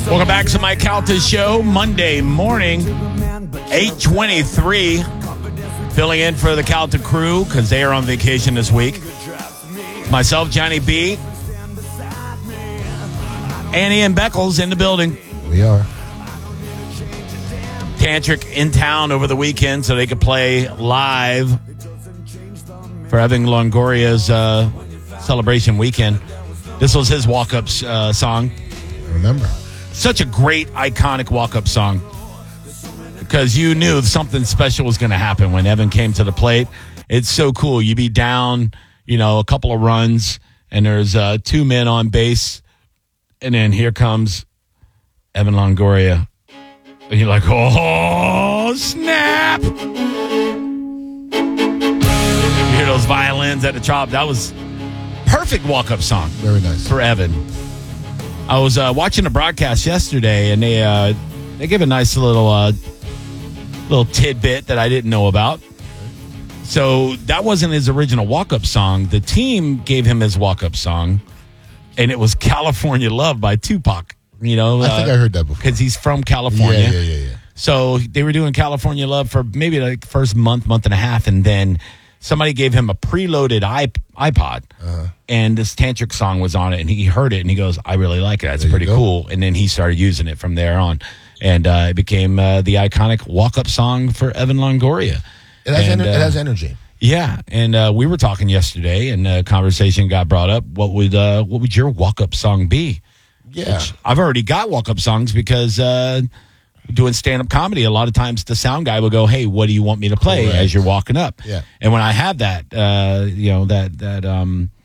Welcome back to Mike Calta's show, Monday morning, 8:23. Filling in for the Calta crew because they are on vacation this week. Myself, Johnny B, Annie and Beckles in the building. We are. Tantric in town over the weekend so they could play live for Evan Longoria's celebration weekend. This was his walk-up song. I remember. Such a great, iconic walk-up song because you knew something special was going to happen when Evan came to the plate. It's so cool. You be down, a couple of runs, and there's two men on base, and then here comes Evan Longoria. And you're like, oh, snap. You hear those violins at the top. That was perfect walk-up song. Very nice. For Evan. I was watching the broadcast yesterday, and they give a nice little tidbit that I didn't know about. So that wasn't his original walk-up song. The team gave him his walk-up song, and it was California Love by Tupac. I think I heard that before. Because he's from California. Yeah. So they were doing California Love for maybe like the first month and a half, and then somebody gave him a preloaded iPod, and this Tantric song was on it, and he heard it, and he goes, I really like it. It's pretty cool. And then he started using it from there on, and it became the iconic walk-up song for Evan Longoria. It has energy. Yeah, and we were talking yesterday, and the conversation got brought up. What would your walk-up song be? Yeah. Which I've already got walk-up songs because doing stand-up comedy, a lot of times the sound guy will go, hey, what do you want me to play as you're walking up? Yeah. And when I have that,